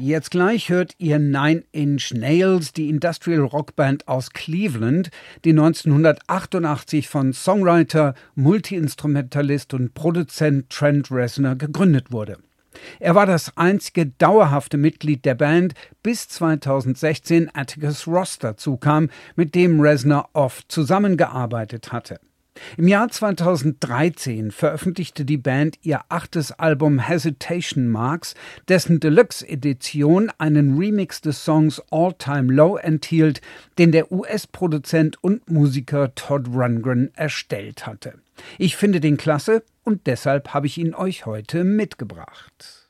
Jetzt gleich hört ihr Nine Inch Nails, die Industrial Rockband aus Cleveland, die 1988 von Songwriter, Multiinstrumentalist und Produzent Trent Reznor gegründet wurde. Er war das einzige dauerhafte Mitglied der Band, bis 2016 Atticus Ross dazukam, mit dem Reznor oft zusammengearbeitet hatte. Im Jahr 2013 veröffentlichte die Band ihr 8. Album Hesitation Marks, dessen Deluxe-Edition einen Remix des Songs All Time Low enthielt, den der US-Produzent und Musiker Todd Rundgren erstellt hatte. Ich finde den klasse und deshalb habe ich ihn euch heute mitgebracht.